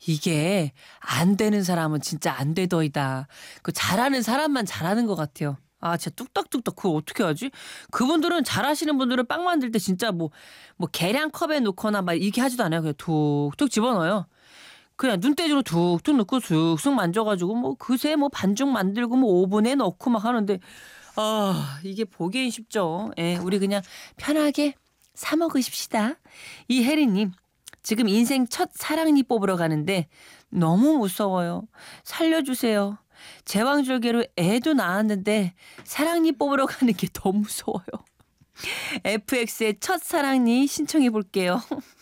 이게 안 되는 사람은 진짜 안 되더이다. 그 잘하는 사람만 잘하는 것 같아요. 아, 진짜 뚝딱뚝딱 그거 어떻게 하지? 그분들은 잘하시는 분들은 빵 만들 때 진짜 뭐 계량컵에 놓거나 막 이렇게 하지도 않아요. 그냥 툭툭 집어넣어요. 그냥 눈대중으로 툭툭 넣고 쑥쑥 만져가지고 뭐 그새 뭐 반죽 만들고 뭐 오븐에 넣고 막 하는데 아, 이게 보기엔 쉽죠. 예, 우리 그냥 편하게 사 먹으십시다. 이 혜리님 지금 인생 첫 사랑니 뽑으러 가는데 너무 무서워요. 살려주세요. 제왕절개로 애도 낳았는데 사랑니 뽑으러 가는 게 더 무서워요. FX의 첫사랑니 신청해 볼게요.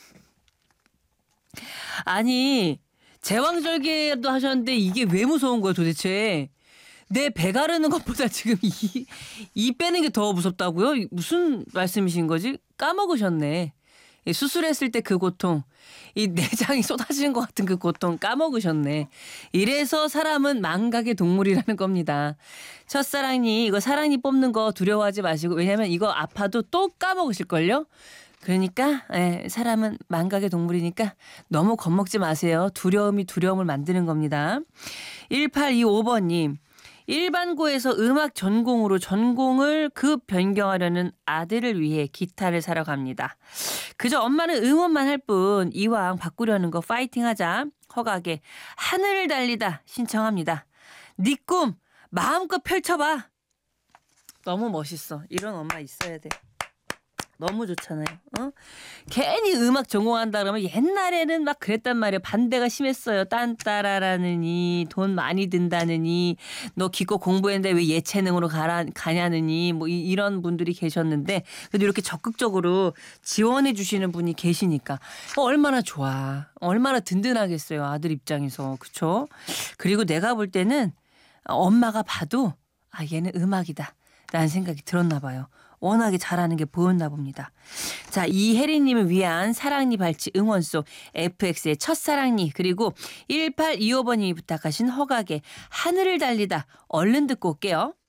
아니 제왕절개도 하셨는데 이게 왜 무서운 거야 도대체. 내 배 가르는 것보다 지금 이 빼는 게 더 무섭다고요? 무슨 말씀이신 거지? 까먹으셨네. 수술했을 때 그 고통, 이 내장이 쏟아지는 것 같은 그 고통 까먹으셨네. 이래서 사람은 망각의 동물이라는 겁니다. 첫사랑니 이거 사랑니 뽑는 거 두려워하지 마시고 왜냐면 이거 아파도 또 까먹으실걸요? 그러니까 사람은 망각의 동물이니까 너무 겁먹지 마세요. 두려움이 두려움을 만드는 겁니다. 1825번님. 일반고에서 음악 전공으로 전공을 급 변경하려는 아들을 위해 기타를 사러 갑니다. 그저 엄마는 응원만 할 뿐 이왕 바꾸려는 거 파이팅하자. 허각에 하늘을 달리다 신청합니다. 네 꿈 마음껏 펼쳐봐. 너무 멋있어. 이런 엄마 있어야 돼. 너무 좋잖아요. 괜히 음악 전공한다 그러면 옛날에는 막 그랬단 말이에요. 반대가 심했어요. 딴따라라느니 돈 많이 든다느니 너 기껏 공부했는데 왜 예체능으로 가냐느니 뭐 이런 분들이 계셨는데 그래도 이렇게 적극적으로 지원해 주시는 분이 계시니까 얼마나 좋아. 얼마나 든든하겠어요. 아들 입장에서. 그렇죠? 그리고 내가 볼 때는 엄마가 봐도 아 얘는 음악이다 라는 생각이 들었나 봐요. 워낙에 잘하는 게 보였나 봅니다. 자, 이혜리님을 위한 사랑니 발치 응원송 FX의 첫사랑니 그리고 1825번님이 부탁하신 허각의 하늘을 달리다 얼른 듣고 올게요.